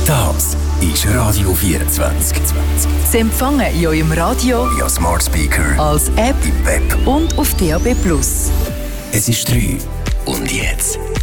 Das ist Radio 24. Sie empfangen in eurem Radio, via Smart Speaker, als App im Web und auf DAB+. Es ist 3 und jetzt